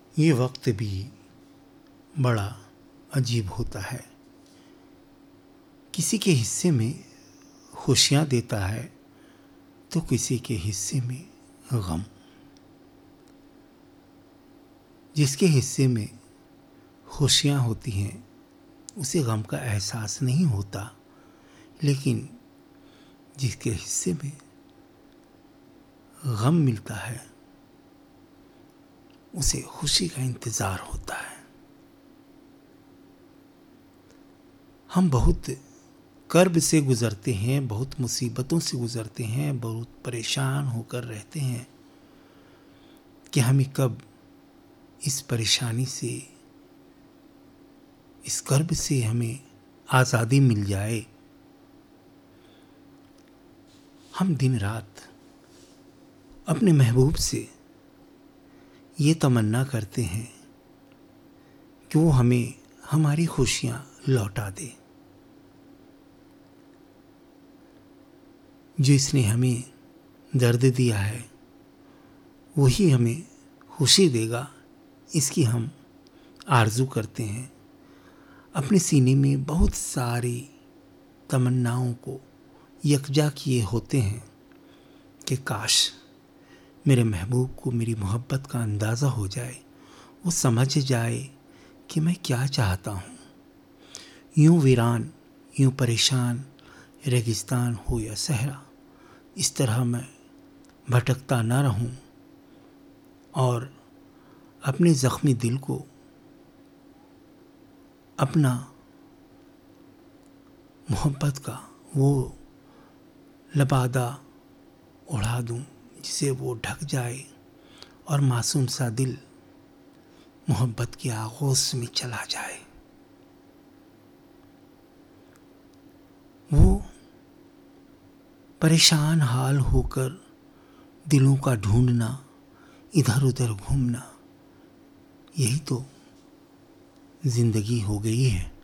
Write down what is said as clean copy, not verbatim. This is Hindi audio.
ये वक्त भी बड़ा अजीब होता है। किसी के हिस्से में खुशियाँ देता है तो किसी के हिस्से में गम। जिसके हिस्से में खुशियाँ होती हैं उसे गम का एहसास नहीं होता, लेकिन जिसके हिस्से में गम मिलता है उसे खुशी का इंतज़ार होता है। हम बहुत कर्ब से गुज़रते हैं, बहुत मुसीबतों से गुज़रते हैं, बहुत परेशान होकर रहते हैं कि हमें कब इस परेशानी से, इस कर्ब से हमें आज़ादी मिल जाए। हम दिन रात अपने महबूब से ये तमन्ना करते हैं कि वो हमें हमारी खुशियाँ लौटा दे। जो इसने हमें दर्द दिया है वही हमें खुशी देगा, इसकी हम आरज़ू करते हैं। अपने सीने में बहुत सारी तमन्नाओं को यकजा किए होते हैं कि काश मेरे महबूब को मेरी मोहब्बत का अंदाज़ा हो जाए, वो समझ जाए कि मैं क्या चाहता हूँ। यूँ वीरान, यूँ परेशान, रेगिस्तान हो या सहरा, इस तरह मैं भटकता ना रहूं और अपने ज़ख्मी दिल को अपना मोहब्बत का वो लबादा उड़ा दूं जिसे वो ढक जाए और मासूम सा दिल मोहब्बत की आगोश में चला जाए। वो परेशान हाल होकर दिलों का ढूंढना, इधर उधर घूमना, यही तो जिंदगी हो गई है।